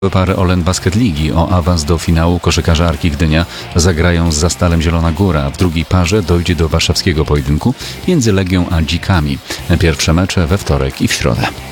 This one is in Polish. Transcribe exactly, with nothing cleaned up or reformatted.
Pary Orlen Basket Ligi o awans do finału koszykarze Arki Gdynia zagrają z Zastalem Zielona Góra. W drugiej parze dojdzie do warszawskiego pojedynku między Legią a Dzikami. Pierwsze mecze we wtorek i w środę.